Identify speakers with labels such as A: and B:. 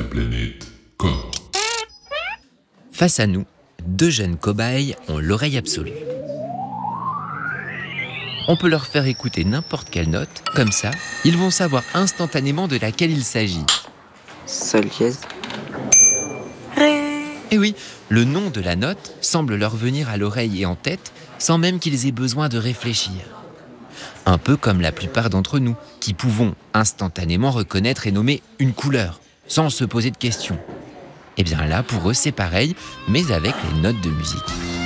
A: planète Corps.
B: Face à nous, deux jeunes cobayes ont l'oreille absolue. On peut leur faire écouter n'importe quelle note, comme ça, ils vont savoir instantanément de laquelle il s'agit.
C: Sol dièse.
B: Et oui, le nom de la note semble leur venir à l'oreille et en tête, sans même qu'ils aient besoin de réfléchir. Un peu comme la plupart d'entre nous, qui pouvons instantanément reconnaître et nommer une couleur, sans se poser de questions. Et bien là, pour eux, c'est pareil, mais avec les notes de musique.